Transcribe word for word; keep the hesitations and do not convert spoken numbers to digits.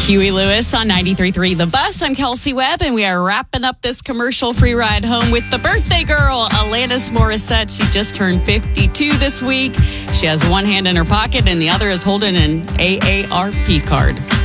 Huey Lewis on ninety-three point three The Bus. I'm Kelsey Webb, and we are wrapping up this commercial-free ride home with the birthday girl, Alanis Morissette. She just turned fifty-two this week. She has one hand in her pocket, and the other is holding an A A R P card.